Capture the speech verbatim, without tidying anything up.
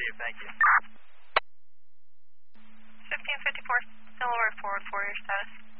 Negative, thank you. fifteen fifty-four, Delaware forward for your status.